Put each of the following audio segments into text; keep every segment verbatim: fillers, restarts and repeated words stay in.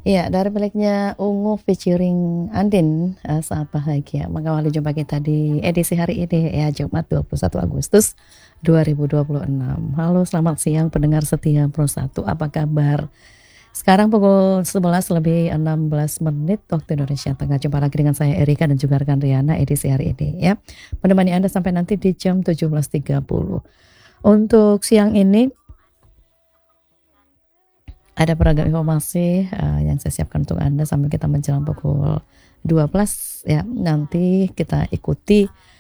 Iya, dari miliknya Ungu featuring Andin, uh, Saat Bahagia, mengawali jumpa kita di edisi hari ini ya, Jumat dua puluh satu Agustus dua ribu dua puluh enam. Halo, selamat siang pendengar setia Pro satu, apa kabar? Sekarang pukul sebelas lebih enam belas menit waktu Indonesia Tengah. Jumpa lagi dengan saya Erika dan juga rekan Riana edisi hari ini ya. Menemani Anda sampai nanti di jam tujuh belas tiga puluh. Untuk siang ini ada beragam informasi uh, yang saya siapkan untuk Anda sambil kita menjelang pukul dua belas ya. Nanti kita ikuti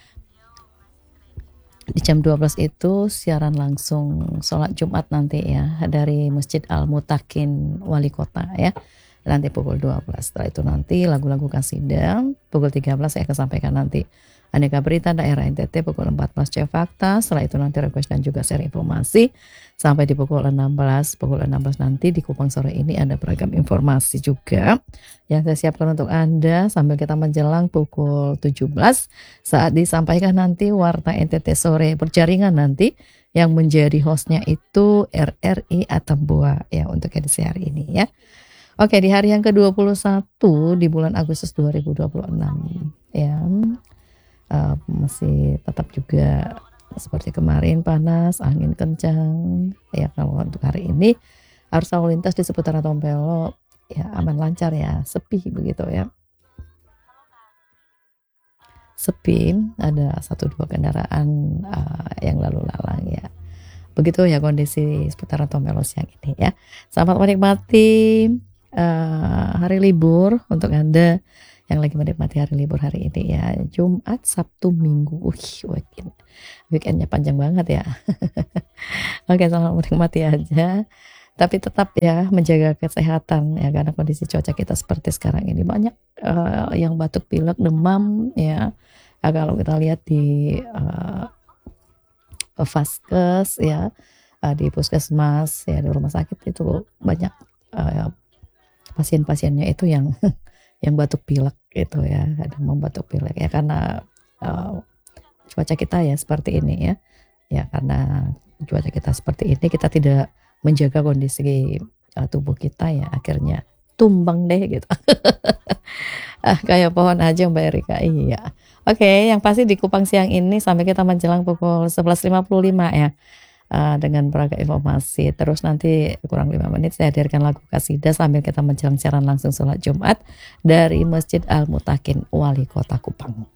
di jam dua belas itu siaran langsung sholat Jumat nanti ya dari Masjid Al-Mutakin Wali Kota ya. Nanti pukul dua belas. Setelah itu nanti lagu-lagu kasidah. Pukul tiga belas saya akan sampaikan nanti aneka berita daerah N T T. Pukul empat belas cek fakta. Setelah itu nanti request dan juga share informasi sampai di pukul enam belas. Pukul enam belas nanti di Kupang sore ini ada beragam informasi juga yang saya siapkan untuk Anda sambil kita menjelang pukul tujuh belas saat disampaikan nanti Warta N T T sore berjaringan nanti yang menjadi hostnya itu R R I Atambua ya untuk edisi hari ini ya. Oke, di hari yang ke dua puluh satu di bulan Agustus dua ribu dua puluh enam ya. Uh, masih tetap juga seperti kemarin panas, angin kencang ya. Kalau untuk hari ini arus lalu lintas di seputaran Tompelo ya aman lancar ya, sepi begitu ya. Sepi, ada satu dua kendaraan uh, yang lalu lalang ya. Begitu ya kondisi seputaran Tompelo siang ini ya. Selamat menikmati uh, hari libur untuk Anda yang lagi menikmati hari libur hari ini ya, Jumat, Sabtu, Minggu. Wih, weekend. Weekendnya panjang banget ya. Oke, selamat menikmati aja. Tapi tetap ya menjaga kesehatan ya, karena kondisi cuaca kita seperti sekarang ini banyak uh, yang batuk pilek, demam ya. Nah, kalau kita lihat di uh, Vaskes ya, uh, di puskesmas ya, di rumah sakit itu banyak uh, pasien-pasiennya itu yang yang batuk pilek gitu ya, ada membatuk pilek ya karena uh, cuaca kita ya seperti ini ya. Ya karena cuaca kita seperti ini kita tidak menjaga kondisi uh, tubuh kita ya, akhirnya tumbang deh gitu. ah, kayak pohon aja Mbak Erika. Iya. Oke, yang pasti di Kupang siang ini sampai kita menjelang pukul sebelas lima puluh lima ya. Uh, dengan beragam informasi. Terus nanti kurang lima menit saya hadirkan lagu kasidah sambil kita menjelang siaran langsung sholat Jumat dari Masjid Al-Mutakin Wali Kota Kupang.